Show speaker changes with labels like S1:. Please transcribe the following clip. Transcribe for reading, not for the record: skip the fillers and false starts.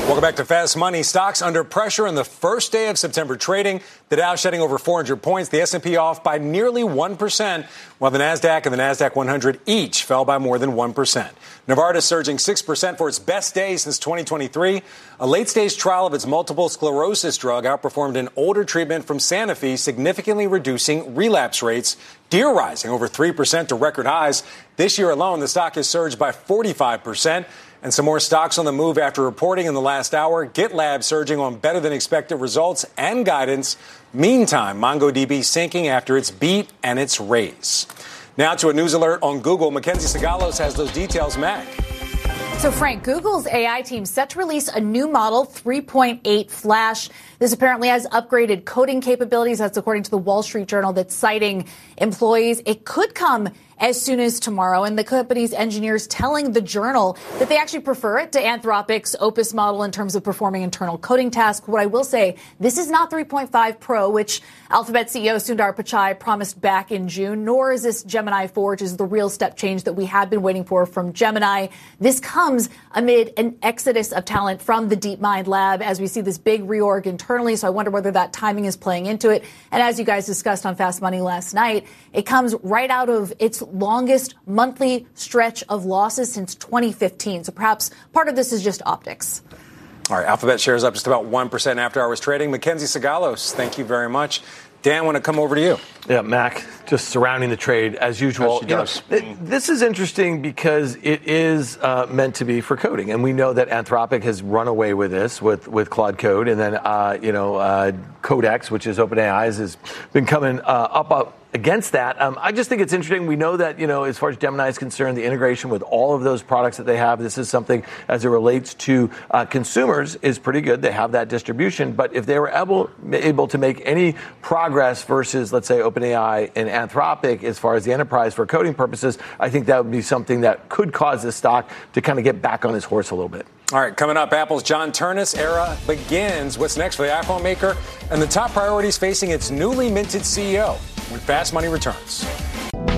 S1: Welcome back to Fast Money. Stocks under pressure in the first day of September trading. The Dow shedding over 400 points. The S&P off by nearly 1%, while the Nasdaq and the Nasdaq 100 each fell by more than 1%. Novartis surging 6% for its best day since 2023. A late-stage trial of its multiple sclerosis drug outperformed an older treatment from Sanofi, significantly reducing relapse rates. Deere rising over 3% to record highs. This year alone, the stock has surged by 45%. And some more stocks on the move after reporting in the last hour. GitLab surging on better than expected results and guidance. Meantime, MongoDB sinking after its beat and its raise. Now to a news alert on Google. Mackenzie Sagalos has those details. Mac.
S2: So, Frank, Google's AI team set to release a new model 3.8 Flash. This apparently has upgraded coding capabilities. That's according to the Wall Street Journal, that's citing employees. It could come as soon as tomorrow. And the company's engineers telling the Journal that they actually prefer it to Anthropic's Opus model in terms of performing internal coding tasks. What I will say, this is not 3.5 Pro, which Alphabet CEO Sundar Pichai promised back in June, nor is this Gemini 4, which is the real step change that we have been waiting for from Gemini. This comes amid an exodus of talent from the DeepMind lab as we see this big reorg internally. So I wonder whether that timing is playing into it. And as you guys discussed on Fast Money last night, it comes right out of its longest monthly stretch of losses since 2015. So perhaps part of this is just optics.
S1: All right, Alphabet shares up just about 1% after hours trading. Mackenzie Sagalos, thank you very much. Dan, I want to come over to you.
S3: Yeah, Mac, just surrounding the trade as usual. This is interesting because it is meant to be for coding. And we know that Anthropic has run away with this, with Claude Code. And then, Codex, which is OpenAI's, has been coming up against that. I just think it's interesting. We know that, as far as Gemini is concerned, the integration with all of those products that they have, this is something as it relates to consumers is pretty good. They have that distribution. But if they were able to make any progress versus, let's say, OpenAI and Anthropic as far as the enterprise for coding purposes, I think that would be something that could cause the stock to kind of get back on his horse a little bit.
S1: All right, coming up, Apple's John Ternus era begins. What's next for the iPhone maker? And the top priorities facing its newly minted CEO when Fast Money returns.